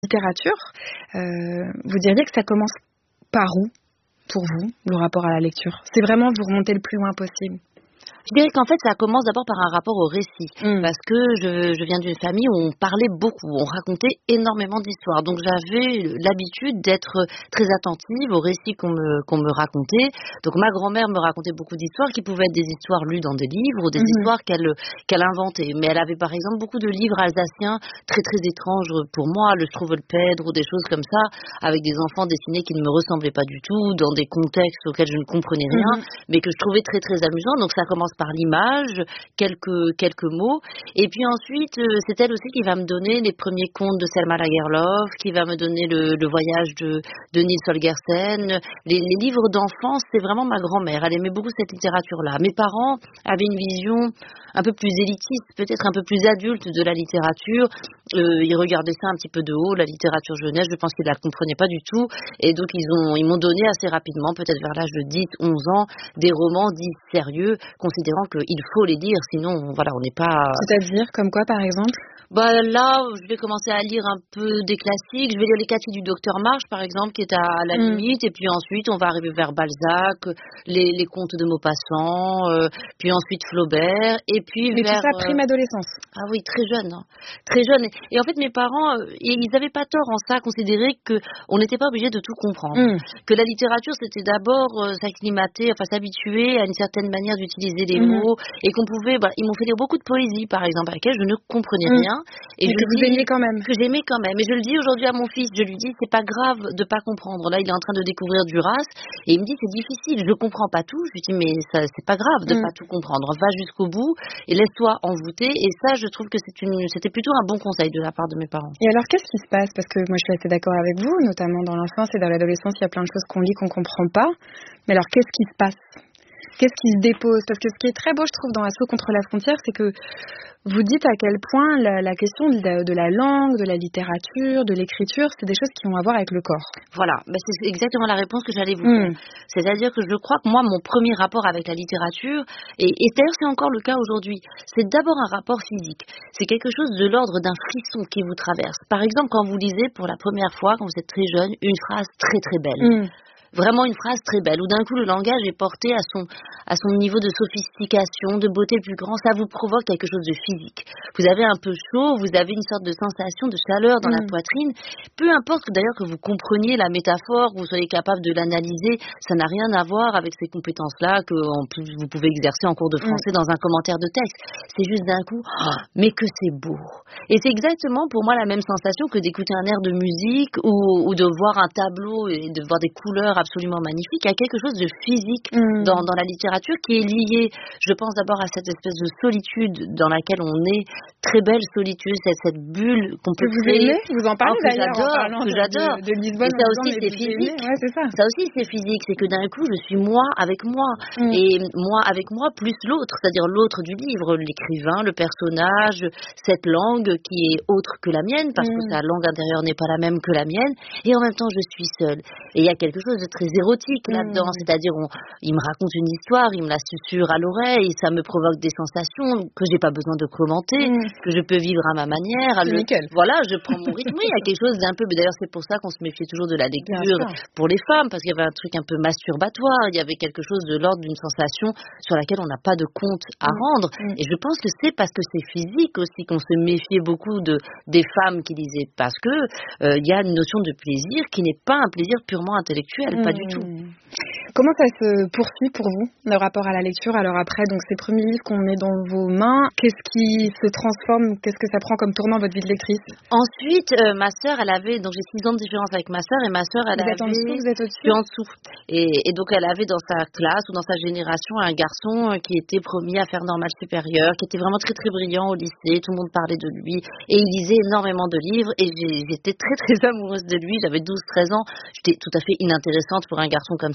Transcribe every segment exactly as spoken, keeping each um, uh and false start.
littérature, euh, vous diriez que ça commence par où, pour vous, le rapport à la lecture? C'est vraiment vous remonter le plus loin possible? Je dirais qu'en fait, ça commence d'abord par un rapport au récit. Mmh. Parce que je, je viens d'une famille où on parlait beaucoup, on racontait énormément d'histoires. Donc j'avais l'habitude d'être très attentive aux récits qu'on me, qu'on me racontait. Donc ma grand-mère me racontait beaucoup d'histoires qui pouvaient être des histoires lues dans des livres ou des Mmh. histoires qu'elle, qu'elle inventait. Mais elle avait par exemple beaucoup de livres alsaciens très très étranges pour moi, le Struwwelpeter ou des choses comme ça, avec des enfants dessinés qui ne me ressemblaient pas du tout, dans des contextes auxquels je ne comprenais rien, Mmh. mais que je trouvais très très amusants. Donc ça commence par l'image, quelques quelques mots, et puis ensuite euh, c'est elle aussi qui va me donner les premiers contes de Selma Lagerlöf, qui va me donner le, le voyage de, de Nils Holgersson. Les, les livres d'enfance, c'est vraiment ma grand-mère. Elle aimait beaucoup cette littérature-là. Mes parents avaient une vision un peu plus élitiste, peut-être un peu plus adulte de la littérature. Euh, ils regardaient ça un petit peu de haut, la littérature jeunesse. Je pense qu'ils la comprenaient pas du tout, et donc ils ont ils m'ont donné assez rapidement, peut-être vers l'âge de dix onze ans, des romans dits sérieux, considérant qu'il faut les lire, sinon voilà, on n'est pas... C'est-à-dire, comme quoi par exemple? Bah là, je vais commencer à lire un peu des classiques. Je vais lire les quatre filles du docteur March, par exemple, qui est à la Mmh. limite. Et puis ensuite, on va arriver vers Balzac, les, les contes de Maupassant, euh, puis ensuite Flaubert, et puis Mais vers... tout ça, euh, prime adolescence. Ah oui, très jeune, hein. Très jeune. Et en fait, mes parents, euh, ils n'avaient pas tort en ça, à considérer qu'on n'était pas obligé de tout comprendre. Mmh. Que la littérature, c'était d'abord euh, s'acclimater, enfin s'habituer à une certaine manière d'utiliser les Mmh. mots, et qu'on pouvait... Bah, ils m'ont fait lire beaucoup de poésie, par exemple, à laquelle je ne comprenais Mmh. rien. Et Mais je que vous dis, aimiez quand même. que j'aimais quand même. Et je le dis aujourd'hui à mon fils, je lui dis, c'est pas grave de pas comprendre. Là, il est en train de découvrir Duras, et il me dit, c'est difficile, je comprends pas tout. Je lui dis, mais ça, c'est pas grave de Mmh. pas tout comprendre. Va jusqu'au bout et laisse-toi envoûter. Et ça, je trouve que c'est une, c'était plutôt un bon conseil de la part de mes parents. Et alors, qu'est-ce qui se passe? Parce que moi, je suis assez d'accord avec vous, notamment dans l'enfance et dans l'adolescence, il y a plein de choses qu'on lit qu'on comprend pas. Mais alors, qu'est-ce qui se passe? Qu'est-ce qui se dépose? Parce que ce qui est très beau, je trouve, dans Assaut contre la frontière, c'est que vous dites à quel point la, la question de la, de la langue, de la littérature, de l'écriture, c'est des choses qui ont à voir avec le corps. Voilà, ben c'est exactement la réponse que j'allais vous faire. Mmh. C'est-à-dire que je crois que moi, mon premier rapport avec la littérature, et, et d'ailleurs c'est encore le cas aujourd'hui, c'est d'abord un rapport physique. C'est quelque chose de l'ordre d'un frisson qui vous traverse. Par exemple, quand vous lisez pour la première fois, quand vous êtes très jeune, une phrase très très belle. Mmh. Vraiment une phrase très belle, où d'un coup le langage est porté à son, à son niveau de sophistication, de beauté plus grand, ça vous provoque quelque chose de physique. Vous avez un peu chaud, vous avez une sorte de sensation de chaleur dans Mmh. la poitrine, peu importe que d'ailleurs que vous compreniez la métaphore, que vous soyez capable de l'analyser, ça n'a rien à voir avec ces compétences-là que en plus, vous pouvez exercer en cours de français dans un commentaire de texte. C'est juste d'un coup, oh, mais que c'est beau. Et c'est exactement pour moi la même sensation que d'écouter un air de musique ou, ou de voir un tableau et de voir des couleurs absolument magnifique. Il y a quelque chose de physique mmh. dans, dans la littérature qui est lié, je pense d'abord à cette espèce de solitude dans laquelle on est, très belle solitude, cette, cette bulle qu'on peut que vous créer. aimez, vous en parlez oh, que d'ailleurs en j'adore, parlant que de, j'adore. de, de Lisbonne. Et ça en aussi disant, mais c'est vous physique. aimez. Ouais, c'est ça. Ça aussi c'est physique, c'est que d'un coup je suis moi avec moi. Mmh. Et moi avec moi plus l'autre, c'est-à-dire l'autre du livre, l'écrivain, le personnage, cette langue qui est autre que la mienne, parce mmh. que sa langue intérieure n'est pas la même que la mienne, et en même temps je suis seule. Et il y a quelque chose de très érotique là-dedans, mmh. c'est-à-dire on, il me raconte une histoire, il me la susurre à l'oreille, ça me provoque des sensations que j'ai pas besoin de commenter, mmh. que je peux vivre à ma manière. C'est Le, nickel. voilà, je prends mon rythme. Oui, il y a quelque chose d'un peu, d'ailleurs c'est pour ça qu'on se méfiait toujours de la lecture pour les femmes, parce qu'il y avait un truc un peu masturbatoire, il y avait quelque chose de l'ordre d'une sensation sur laquelle on n'a pas de compte à mmh. rendre. mmh. Et je pense que c'est parce que c'est physique aussi qu'on se méfiait beaucoup de, des femmes qui lisaient, parce que euh, il y a une notion de plaisir qui n'est pas un plaisir purement intellectuel, mmh. pas du tout. Comment ça se poursuit pour vous, le rapport à la lecture? Alors après, donc ces premiers livres qu'on met dans vos mains, qu'est-ce qui se transforme? Qu'est-ce que ça prend comme tournant votre vie de lectrice? Ensuite, euh, ma sœur, elle avait, donc j'ai six ans de différence avec ma sœur, et ma sœur, elle vous avait... êtes en dessous, vous êtes Je au-dessus? suis en dessous. Et, et donc, elle avait dans sa classe ou dans sa génération un garçon qui était promis à faire normal supérieur, qui était vraiment très très brillant au lycée, tout le monde parlait de lui, et il lisait énormément de livres, et j'ai- j'étais très très amoureuse de lui, j'avais douze treize ans, j'étais tout à fait inintéressante pour un garçon comme ça,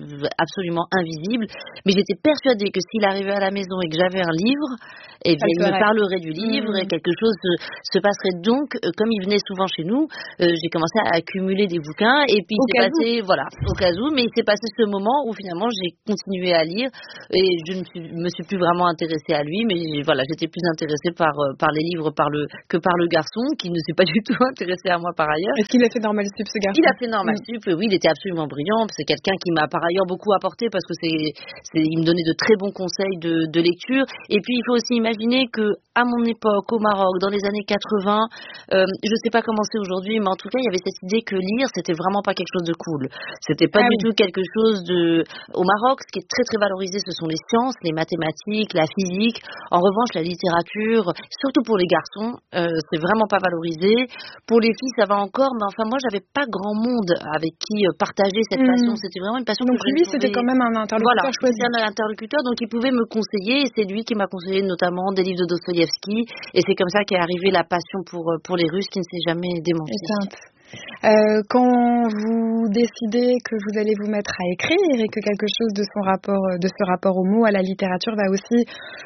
absolument invisible. Mais j'étais persuadée que s'il arrivait à la maison et que j'avais un livre, eh bien, il me parlerait du livre mmh. et quelque chose se, se passerait. Donc, euh, comme il venait souvent chez nous, euh, j'ai commencé à accumuler des bouquins et puis il s'est passé, où. voilà, au cas où, mais il s'est passé ce moment où finalement j'ai continué à lire et je ne suis, me suis plus vraiment intéressée à lui, mais voilà, j'étais plus intéressée par, par les livres par le, que par le garçon qui ne s'est pas du tout intéressé à moi par ailleurs. Est-ce qu'il a fait Normal Sup, ce garçon? Il a fait Normal mmh. Sup, oui, il était absolument brillant. C'est quelqu'un qui m'a par ailleurs beaucoup apporté parce que c'est, c'est, il me donnait de très bons conseils de, de lecture. Et puis il faut aussi imaginer que à mon époque, au Maroc, dans les années quatre-vingts, euh, je ne sais pas comment c'est aujourd'hui, mais en tout cas, il y avait cette idée que lire, c'était vraiment pas quelque chose de cool. C'était pas ah du oui. tout quelque chose de... Au Maroc, ce qui est très très valorisé, ce sont les sciences, les mathématiques, la physique. En revanche, la littérature, surtout pour les garçons, euh, c'est vraiment pas valorisé. Pour les filles, ça va encore, mais enfin, moi, j'avais pas grand monde avec qui partager cette mmh. passion. C'était vraiment une passion donc que je lui, trouvais... c'était quand même un interlocuteur voilà, choisi. C'était un interlocuteur, donc il pouvait me conseiller, et c'est lui qui m'a conseillé notamment des livres de Dostoïevski. Et c'est comme ça qu'est arrivée la passion pour, pour les Russes qui ne s'est jamais démentie. Euh, quand vous décidez que vous allez vous mettre à écrire et que quelque chose de son rapport, de ce rapport au mot, à la littérature, va aussi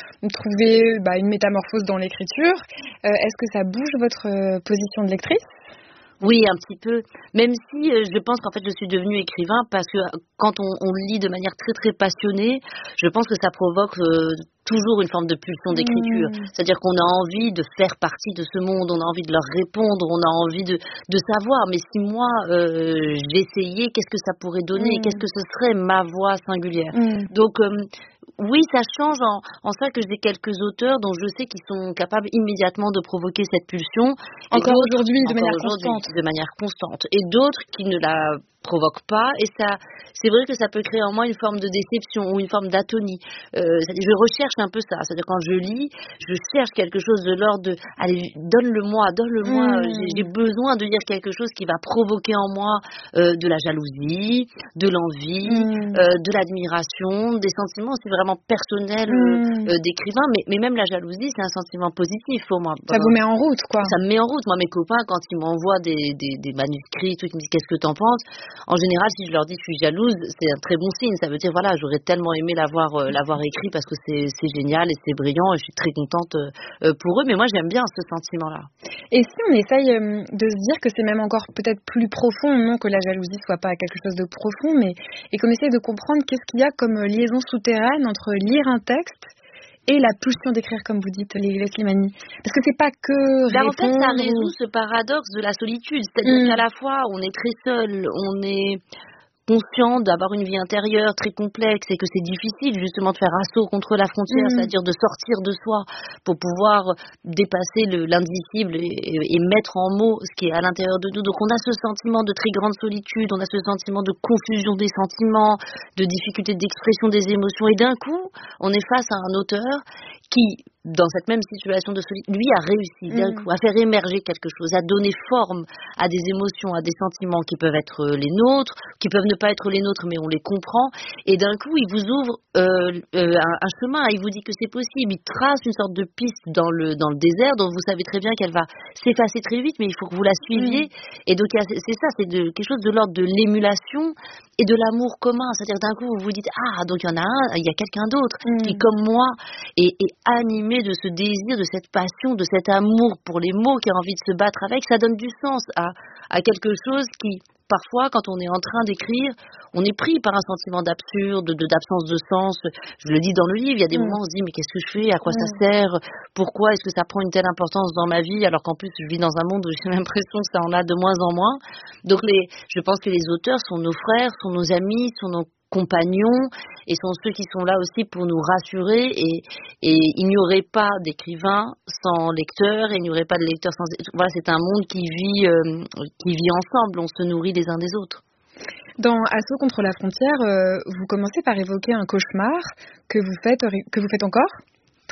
trouver bah, une métamorphose dans l'écriture, euh, est-ce que ça bouge votre position de lectrice ? Oui, un petit peu. Même si euh, je pense qu'en fait je suis devenue écrivain parce que quand on, on lit de manière très très passionnée, je pense que ça provoque euh, toujours une forme de pulsion d'écriture. Mmh. C'est-à-dire qu'on a envie de faire partie de ce monde, on a envie de leur répondre, on a envie de, de savoir. Mais si moi euh, j'essayais, qu'est-ce que ça pourrait donner ? Mmh. Qu'est-ce que ce serait ma voix singulière ? Mmh. Donc euh, oui, ça change en, en ça que j'ai quelques auteurs dont je sais qu'ils sont capables immédiatement de provoquer cette pulsion. Encore aujourd'hui, de manière aujourd'hui, constante. de manière constante. Et d'autres qui ne la provoquent pas. Et ça, c'est vrai que ça peut créer en moi une forme de déception ou une forme d'atonie. Euh, je recherche un peu ça. C'est-à-dire quand je lis, je cherche quelque chose de l'ordre de « allez, donne-le-moi, donne-le-moi mmh. ». J'ai, j'ai besoin de lire quelque chose qui va provoquer en moi euh, de la jalousie, de l'envie, mmh. euh, de l'admiration, des sentiments aussi vraiment personnels mmh. euh, d'écrivain. Mais, mais même la jalousie, c'est un sentiment positif pour moi. Ça vous met en route, quoi. Ça me met en route. Moi, mes copains, quand ils m'envoient des, des, des manuscrits, tout, ils me disent « qu'est-ce que t'en penses ?» En général, si je leur dis que je suis jalouse, c'est un très bon signe. Ça veut dire, voilà, j'aurais tellement aimé l'avoir, euh, l'avoir écrit parce que c'est, c'est génial et c'est brillant et je suis très contente euh, pour eux. Mais moi, j'aime bien ce sentiment-là. Et si on essaye euh, de se dire que c'est même encore peut-être plus profond, non que la jalousie soit pas quelque chose de profond, mais et qu'on essaye de comprendre qu'est-ce qu'il y a comme liaison souterraine entre lire un texte et la pulsion d'écrire, comme vous dites, Leila Slimani. Parce que c'est pas que Là, répondre... en fait, ça résout ce paradoxe de la solitude. C'est-à-dire mmh. qu'à la fois, on est très seul, on est conscient d'avoir une vie intérieure très complexe et que c'est difficile justement de faire assaut contre la frontière, mmh. c'est-à-dire de sortir de soi pour pouvoir dépasser le, l'indicible et, et, et mettre en mots ce qui est à l'intérieur de nous. Donc on a ce sentiment de très grande solitude, on a ce sentiment de confusion des sentiments, de difficulté d'expression des émotions et d'un coup, on est face à un auteur qui, dans cette même situation de solitude, lui a réussi d'un mmh. coup à faire émerger quelque chose, à donner forme à des émotions, à des sentiments qui peuvent être les nôtres, qui peuvent ne pas être les nôtres, mais on les comprend. Et d'un coup, il vous ouvre euh, euh, un, un chemin, il vous dit que c'est possible, il trace une sorte de piste dans le dans le désert, dont vous savez très bien qu'elle va s'effacer très vite, mais il faut que vous la suiviez. Mmh. Et donc c'est ça, c'est de, quelque chose de l'ordre de l'émulation et de l'amour commun. C'est-à-dire d'un coup, vous vous dites ah donc il y en a un, il y a quelqu'un d'autre mmh. qui comme moi est, est animé de ce désir, de cette passion, de cet amour pour les mots, qui a envie de se battre avec. Ça donne du sens à, à quelque chose qui, parfois, quand on est en train d'écrire, on est pris par un sentiment d'absurde, de, d'absence de sens. Je le dis dans le livre, il y a des mmh. moments où on se dit mais qu'est-ce que je fais, à quoi mmh. ça sert, pourquoi est-ce que ça prend une telle importance dans ma vie, alors qu'en plus je vis dans un monde où j'ai l'impression que ça en a de moins en moins. Donc les, je pense que les auteurs sont nos frères, sont nos amis, sont nos compagnons et sont ceux qui sont là aussi pour nous rassurer et, et il n'y aurait pas d'écrivain sans lecteur et il n'y aurait pas de lecteur sans... Voilà, c'est un monde qui vit, euh, qui vit ensemble, on se nourrit les uns des autres. Dans Assaut contre la frontière, euh, vous commencez par évoquer un cauchemar que vous faites, que vous faites encore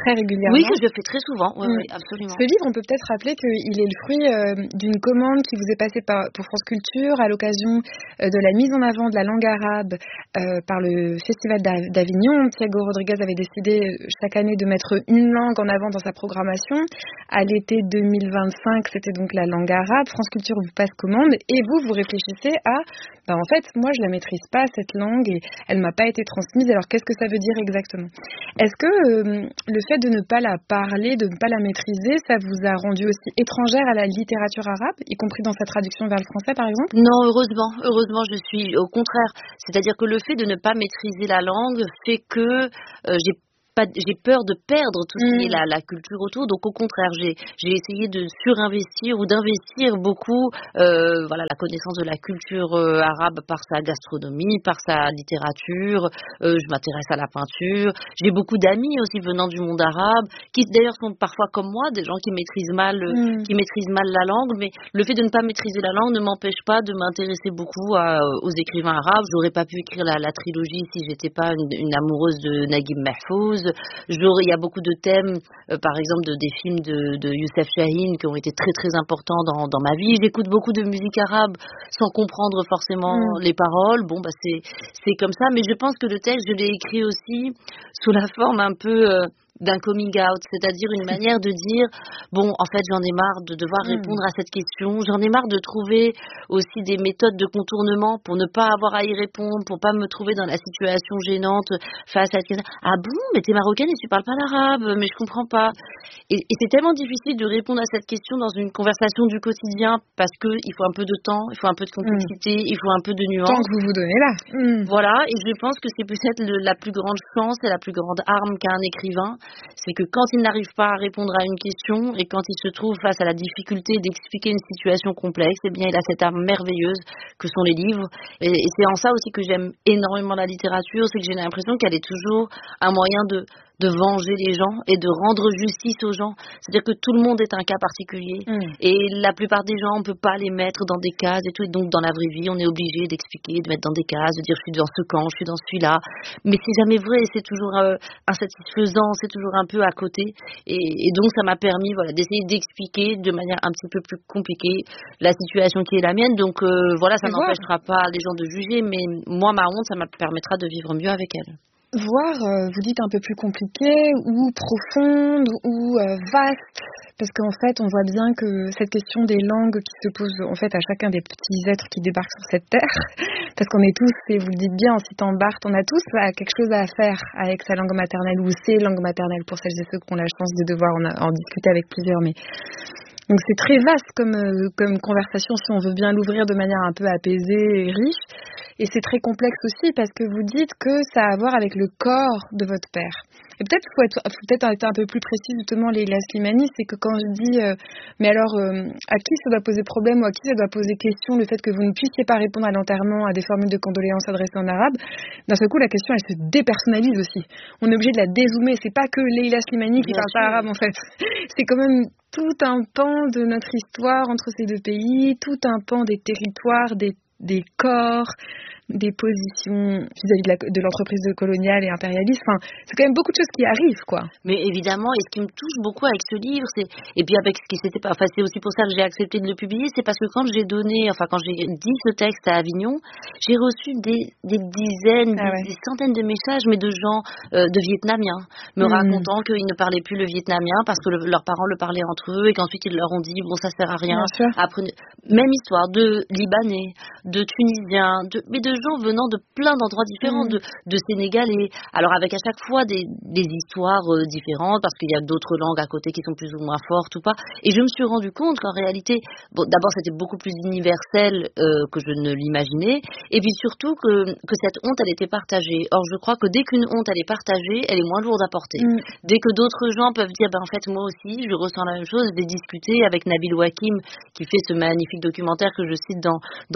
très régulièrement. Oui, que je fais très souvent, oui, mmh. oui, absolument. Ce livre, on peut peut-être rappeler qu'il est le fruit euh, d'une commande qui vous est passée par, pour France Culture à l'occasion euh, de la mise en avant de la langue arabe euh, par le Festival d'Avignon. Thiago Rodriguez avait décidé chaque année de mettre une langue en avant dans sa programmation. À l'été deux mille vingt-cinq, c'était donc la langue arabe. France Culture vous passe commande et vous, vous réfléchissez à, ben en fait, moi je la maîtrise pas cette langue et elle m'a pas été transmise, alors qu'est-ce que ça veut dire exactement? Est-ce que euh, le fait de ne pas la parler, de ne pas la maîtriser, ça vous a rendu aussi étrangère à la littérature arabe, y compris dans sa traduction vers le français par exemple? Non, heureusement, heureusement je suis au contraire. C'est-à-dire que le fait de ne pas maîtriser la langue fait que euh, j'ai Pas, j'ai peur de perdre tout ce qui est la, la culture autour, donc au contraire, j'ai, j'ai essayé de surinvestir ou d'investir beaucoup euh, voilà, la connaissance de la culture euh, arabe par sa gastronomie, par sa littérature, euh, je m'intéresse à la peinture, j'ai beaucoup d'amis aussi venant du monde arabe, qui d'ailleurs sont parfois comme moi, des gens qui maîtrisent mal, mm. qui maîtrisent mal la langue, mais le fait de ne pas maîtriser la langue ne m'empêche pas de m'intéresser beaucoup à, aux écrivains arabes. J'aurais pas pu écrire la, la trilogie si j'étais pas une, une amoureuse de Naguib Mahfouz. Il y a beaucoup de thèmes, euh, par exemple de, des films de, de Youssef Chahine qui ont été très très importants dans, dans ma vie. J'écoute beaucoup de musique arabe sans comprendre forcément mmh. les paroles. Bon, bah c'est c'est comme ça, mais je pense que le texte, je l'ai écrit aussi sous la forme un peu euh, d'un coming out, c'est-à-dire une manière de dire, bon, en fait, j'en ai marre de devoir mmh. répondre à cette question, j'en ai marre de trouver aussi des méthodes de contournement pour ne pas avoir à y répondre, pour pas me trouver dans la situation gênante face à cette question. Ah bon, mais t'es marocaine et tu parles pas l'arabe, mais je comprends pas. Et, et c'est tellement difficile de répondre à cette question dans une conversation du quotidien parce que il faut un peu de temps, il faut un peu de complexité, mmh. il faut un peu de nuance. Tant que vous vous donnez là. Mmh. Voilà, et je pense que c'est peut-être le, la plus grande chance et la plus grande arme qu'a un écrivain. C'est que quand il n'arrive pas à répondre à une question et quand il se trouve face à la difficulté d'expliquer une situation complexe, eh bien il a cette arme merveilleuse que sont les livres. Et, et c'est en ça aussi que j'aime énormément la littérature, c'est que j'ai l'impression qu'elle est toujours un moyen de de venger les gens et de rendre justice aux gens. C'est-à-dire que tout le monde est un cas particulier. Mmh. Et la plupart des gens, on ne peut pas les mettre dans des cases et tout. Et donc, dans la vraie vie, on est obligé d'expliquer, de mettre dans des cases, de dire je suis dans ce camp, je suis dans celui-là. Mais c'est jamais vrai. C'est toujours euh, insatisfaisant. C'est toujours un peu à côté. Et, et donc, ça m'a permis voilà, d'essayer d'expliquer de manière un petit peu plus compliquée la situation qui est la mienne. Donc, euh, voilà, ça n'empêchera pas les gens de juger. Mais moi, ma honte, ça me permettra de vivre mieux avec elle. Voire, euh, vous dites un peu plus compliqué ou profonde ou euh, vaste, parce qu'en fait, on voit bien que cette question des langues qui se pose en fait à chacun des petits êtres qui débarquent sur cette terre, parce qu'on est tous, et vous le dites bien en citant Barthes, on a tous là, quelque chose à faire avec sa langue maternelle ou ses langues maternelles pour celles et ceux qui ont la chance de devoir en, en discuter avec plusieurs, mais donc c'est très vaste comme, euh, comme conversation si on veut bien l'ouvrir de manière un peu apaisée et riche. Et c'est très complexe aussi parce que vous dites que ça a à voir avec le corps de votre père. Et peut-être qu'il faut être, faut peut-être être un peu plus précis justement, Leïla Slimani, c'est que quand je dis euh, mais alors euh, à qui ça doit poser problème ou à qui ça doit poser question le fait que vous ne puissiez pas répondre à l'enterrement, à des formules de condoléances adressées en arabe, d'un seul coup la question elle se dépersonnalise aussi. On est obligé de la dézoomer, c'est pas que Leïla Slimani qui parle pas arabe en fait. C'est quand même tout un pan de notre histoire entre ces deux pays, tout un pan des territoires, des, des corps, des positions vis-à-vis de, la, de l'entreprise coloniale et impérialiste. Enfin, c'est quand même beaucoup de choses qui arrivent, quoi. Mais évidemment, et ce qui me touche beaucoup avec ce livre, c'est et puis avec ce qui s'était pas, enfin c'est aussi pour ça que j'ai accepté de le publier, c'est parce que quand j'ai donné, enfin quand j'ai dit ce texte à Avignon, j'ai reçu des, des dizaines, ah ouais. des, des centaines de messages, mais de gens, euh, de Vietnamiens, me mmh. racontant qu'ils ne parlaient plus le vietnamien parce que le, leurs parents le parlaient entre eux et qu'ensuite ils leur ont dit bon ça sert à rien. Apprenez. Même histoire de Libanais, de Tunisiens, de, mais de gens venant de plein d'endroits différents, mmh. de, de Sénégalais, alors avec à chaque fois des, des histoires euh, différentes, parce qu'il y a d'autres langues à côté qui sont plus ou moins fortes ou pas, et je me suis rendu compte qu'en réalité, bon, d'abord c'était beaucoup plus universel euh, que je ne l'imaginais, et puis surtout que, que cette honte elle était partagée. Or je crois que dès qu'une honte elle est partagée, elle est moins lourde à porter. Mmh. Dès que d'autres gens peuvent dire, ben en fait moi aussi je ressens la même chose, j'ai discuté avec Nabil Wakim qui fait ce magnifique documentaire que je cite dans, dans le livre,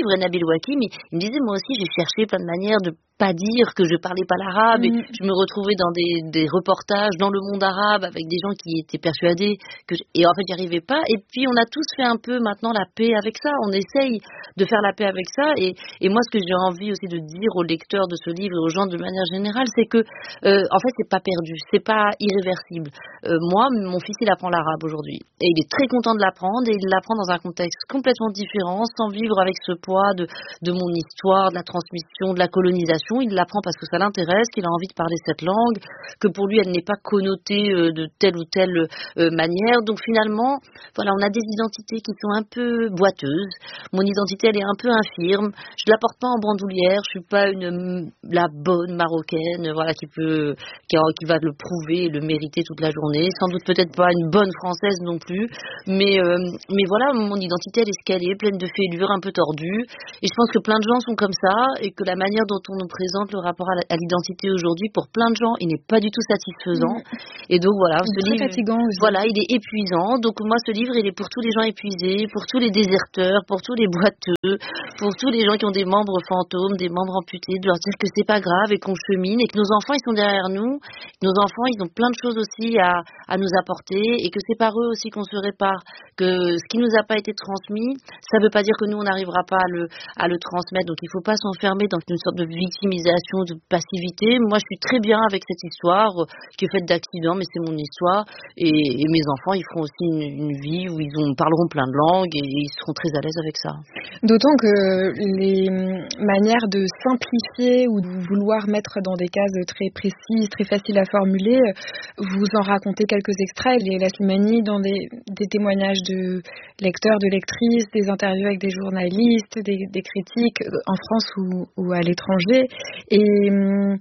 livre, Nabil Wakim, il, il me disait, moi aussi, j'ai cherché plein de manières de pas dire que je parlais pas l'arabe, et Mmh. je me retrouvais dans des, des reportages dans le monde arabe avec des gens qui étaient persuadés que je, et en fait j'y arrivais pas, et puis on a tous fait un peu maintenant la paix avec ça, on essaye de faire la paix avec ça, et, et moi ce que j'ai envie aussi de dire aux lecteurs de ce livre et aux gens de manière générale, c'est que euh, en fait c'est pas perdu, c'est pas irréversible. Euh, moi, mon fils il apprend l'arabe aujourd'hui, et il est très content de l'apprendre, et il l'apprend dans un contexte complètement différent, sans vivre avec ce poids de, de mon histoire, de la transmission, de la colonisation. Il l'apprend parce que ça l'intéresse, qu'il a envie de parler cette langue, que pour lui elle n'est pas connotée euh, de telle ou telle euh, manière. Donc finalement, voilà, on a des identités qui sont un peu boiteuses. Mon identité elle est un peu infirme. Je la porte pas en bandoulière. Je suis pas une la bonne marocaine, voilà, qui peut, qui, qui va le prouver, et le mériter toute la journée. Sans doute peut-être pas une bonne française non plus. Mais euh, mais voilà, mon identité elle est ce qu'elle est, pleine de fêlures, un peu tordue. Et je pense que plein de gens sont comme ça, et que la manière dont on nous présente le rapport à l'identité aujourd'hui, pour plein de gens, il n'est pas du tout satisfaisant. Mmh. Et donc voilà, c'est ce très livre, fatigant aussi. voilà, il est épuisant. Donc moi, ce livre, il est pour tous les gens épuisés, pour tous les déserteurs, pour tous les boiteux, pour tous les gens qui ont des membres fantômes, des membres amputés, de leur dire que c'est pas grave et qu'on chemine, et que nos enfants, ils sont derrière nous. Nos enfants, ils ont plein de choses aussi à, à nous apporter, et que c'est par eux aussi qu'on se répare. Que ce qui nous a pas été transmis, ça veut pas dire que nous, on n'arrivera pas à le, à le transmettre. Donc il faut pas s'enfermer dans une sorte de victimisation, de passivité. Moi, je suis très bien avec cette histoire euh, qui est faite d'accidents, mais c'est mon histoire. Et, et mes enfants, ils feront aussi une, une vie où ils ont, parleront plein de langues, et ils seront très à l'aise avec ça. D'autant que les manières de simplifier ou de vouloir mettre dans des cases très précises, très faciles à formuler, vous en racontez quelques extraits. Leila Slimani, dans des, des témoignages de lecteurs, de lectrices, des interviews avec des journalistes, des, des critiques en France ou, ou à l'étranger. Et hum,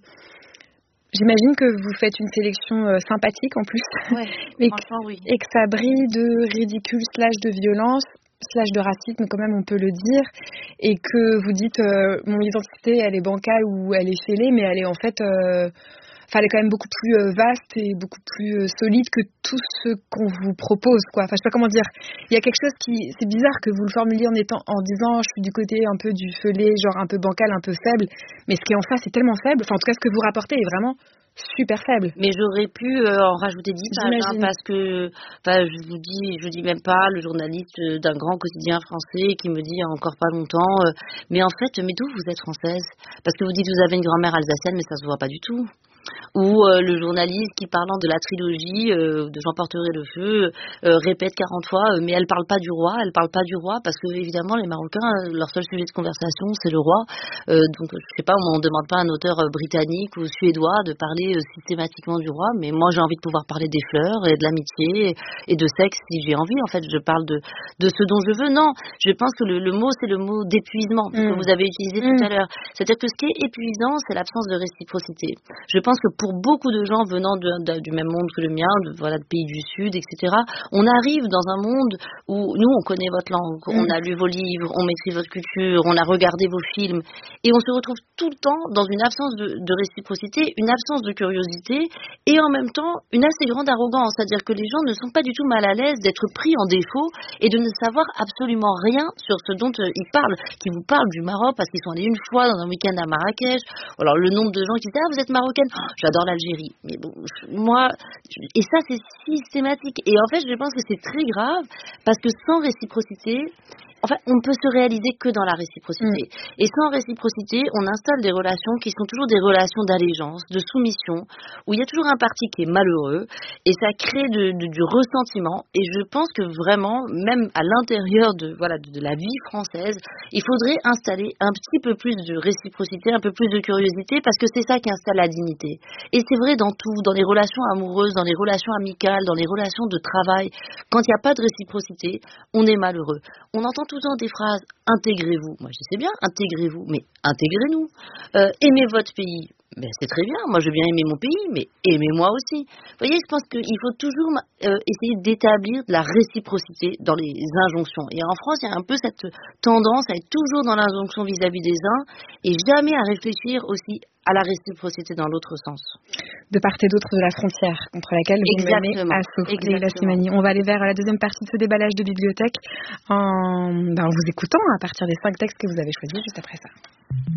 j'imagine que vous faites une sélection euh, sympathique en plus. Ouais, et, franchement, oui. Et que ça brille de ridicule slash de violence slash de racisme, quand même on peut le dire, et que vous dites euh, mon identité elle est bancale ou elle est fêlée, mais elle est en fait euh, Enfin, elle est quand même beaucoup plus euh, vaste et beaucoup plus euh, solide que tout ce qu'on vous propose, quoi. Enfin, je sais pas comment dire. Il y a quelque chose qui, c'est bizarre que vous le formuliez en étant, en disant, je suis du côté un peu du fêlé, genre un peu bancal, un peu faible. Mais ce qui est en face est tellement faible. Enfin, en tout cas, ce que vous rapportez est vraiment super faible. Mais j'aurais pu euh, en rajouter dix pages, hein, parce que, enfin, je vous dis, je vous dis même pas le journaliste d'un grand quotidien français qui me dit il y a encore pas longtemps, euh, mais en fait, mais d'où vous êtes française? Parce que vous dites vous avez une grand-mère alsacienne, mais ça se voit pas du tout. Ou euh, le journaliste qui, parlant de la trilogie euh, de J'emporterai le feu, euh, répète quarante fois euh, mais elle parle pas du roi, elle parle pas du roi, parce que évidemment les Marocains, euh, leur seul sujet de conversation c'est le roi. Euh, donc je sais pas, on ne demande pas à un auteur euh, britannique ou suédois de parler euh, systématiquement du roi, mais moi j'ai envie de pouvoir parler des fleurs et de l'amitié et, et de sexe si j'ai envie. En fait, je parle de, de ce dont je veux. Non, je pense que le, le mot c'est le mot d'épuisement mmh. que vous avez utilisé mmh. tout à l'heure. C'est-à-dire que ce qui est épuisant, c'est l'absence de réciprocité. Je pense que pour beaucoup de gens venant de, de, du même monde que le mien, de, voilà, de pays du Sud, et cetera, on arrive dans un monde où nous, on connaît votre langue, mmh. on a lu vos livres, on maîtrise votre culture, on a regardé vos films, et on se retrouve tout le temps dans une absence de, de réciprocité, une absence de curiosité, et en même temps, une assez grande arrogance. C'est-à-dire que les gens ne sont pas du tout mal à l'aise d'être pris en défaut et de ne savoir absolument rien sur ce dont euh, ils parlent, qui vous parlent du Maroc parce qu'ils sont allés une fois dans un week-end à Marrakech. Alors le nombre de gens qui disent « Ah, vous êtes marocaine oh, ?» J'adore l'Algérie. Mais bon, moi, et ça c'est systématique. Et en fait, je pense que c'est très grave parce que sans réciprocité, en fait, on ne peut se réaliser que dans la réciprocité. Mmh. Et sans réciprocité, on installe des relations qui sont toujours des relations d'allégeance, de soumission, où il y a toujours un parti qui est malheureux, et ça crée de, de, du ressentiment. Et je pense que vraiment, même à l'intérieur de, voilà, de, de la vie française, il faudrait installer un petit peu plus de réciprocité, un peu plus de curiosité, parce que c'est ça qui installe la dignité. Et c'est vrai dans tout, dans les relations amoureuses, dans les relations amicales, dans les relations de travail. Quand il n'y a pas de réciprocité, on est malheureux. On entend tout le temps des phrases « intégrez-vous ». Moi, je sais bien, intégrez-vous, mais intégrez-nous. Euh, aimez votre pays. Ben, c'est très bien, moi je veux bien aimer mon pays, mais aimez-moi aussi. Vous voyez, je pense qu'il faut toujours euh, essayer d'établir de la réciprocité dans les injonctions. Et en France, il y a un peu cette tendance à être toujours dans l'injonction vis-à-vis des uns et jamais à réfléchir aussi à la réciprocité dans l'autre sens. de part et d'autre de la frontière contre laquelle vous menez assaut. Leïla Slimani. On va aller vers la deuxième partie de ce déballage de bibliothèque en, ben, en vous écoutant à partir des cinq textes que vous avez choisis juste après ça.